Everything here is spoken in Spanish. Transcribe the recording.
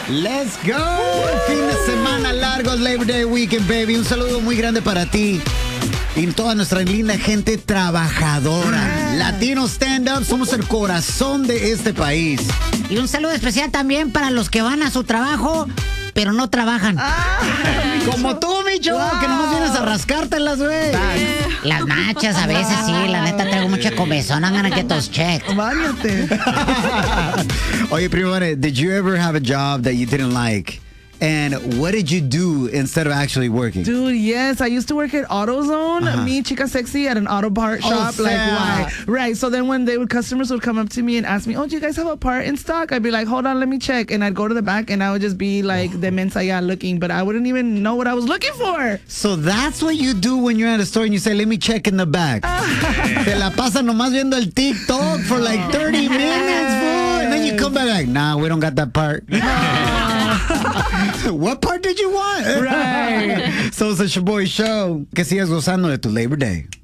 Let's go. Fin de semana largo, Labor Day Weekend, baby. Un saludo muy grande para ti y toda nuestra linda gente trabajadora. Latino Stand Up, somos el corazón de este país. Y un saludo especial también para los que van a su trabajo, pero no trabajan. Como tú, Micho, que nomás vienes a rascártelas, güey. Las nachas a veces sí, la neta traigo mucha comezón, I'm gonna get those checked. Báñate. Oye, primo, did you ever have a job that you didn't like? And what did you do instead of actually working? Dude, yes. I used to work at AutoZone, me, Chica Sexy, at an auto part shop. Like, why? Right. So then when customers would come up to me and ask me, oh, do you guys have a part in stock? I'd be like, hold on, let me check. And I'd go to the back and I would just be like the mensaya looking, but I wouldn't even know what I was looking for. So that's what you do when you're at a store and you say, let me check in the back. Te la pasan nomás viendo el TikTok for like 30 minutes, fool. And then you come back like, nah, we don't got that part. What part did you want? Right. So it's a Shaboy Show. Que sigas gozando de tu Labor Day.